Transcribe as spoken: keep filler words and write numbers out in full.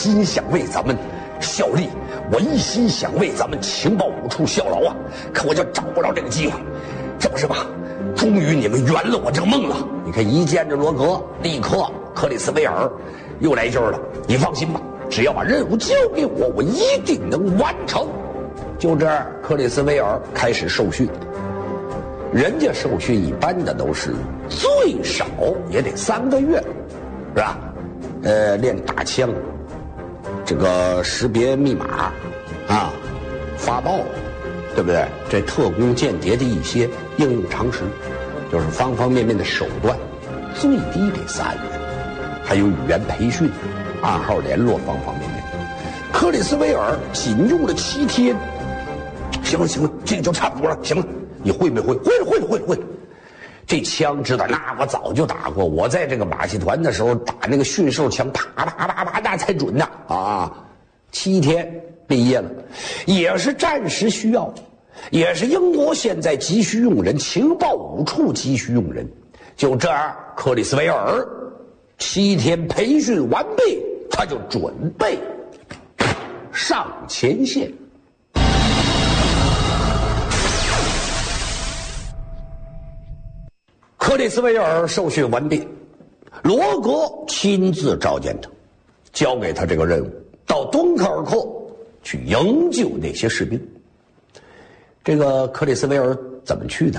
心想为咱们效力，我一心想为咱们情报五处效劳啊！可我就找不着这个机会，这不是吧？终于你们圆了我这个梦了。你看，一见着罗格，立刻克里斯维尔又来劲儿了。你放心吧，只要把任务交给我，我一定能完成。就这样，克里斯维尔开始受训。人家受训一般的都是最少也得三个月，是吧？呃，练打枪，这个识别密码，啊，发报，对不对？这特工间谍的一些应用常识，就是方方面面的手段，最低得三月，还有语言培训、暗号联络方方面面。克里斯维尔仅用了七天。行了行了，这个就差不多了。行了，你会没会？会了会了会了会了。这枪知道，那我早就打过。我在这个马戏团的时候打那个驯兽枪，啪啪啪啪，那才准呢啊！七天毕业了，也是战时需要，也是英国现在急需用人，情报五处急需用人。就这样，克里斯维尔七天培训完毕，他就准备上前线。克里斯维尔受训完毕，罗格亲自召见他，交给他这个任务，到敦刻尔克去营救那些士兵。这个克里斯维尔怎么去的？